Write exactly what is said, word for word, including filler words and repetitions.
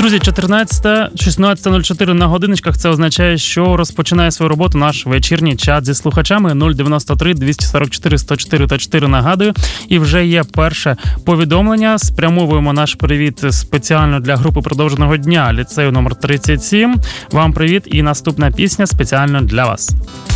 Друзі, чотирнадцята шістнадцята нуль чотири на годиночках. Це означає, що розпочинає свою роботу наш вечірній чат зі слухачами. нуль дев'яносто три двісті сорок чотири сто чотири та чотири, нагадую. І вже є перше повідомлення. Спрямовуємо наш привіт спеціально для групи продовженого дня ліцею номер тридцять сім. Вам привіт і наступна пісня спеціально для вас.